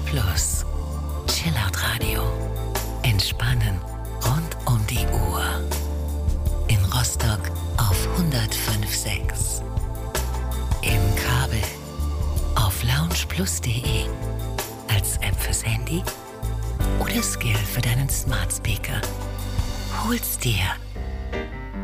Plus. Chillout Radio. Entspannen rund um die Uhr. In Rostock auf 105.6. Im Kabel auf loungeplus.de. Als App fürs Handy oder Skill für deinen Smart Speaker. Hol's dir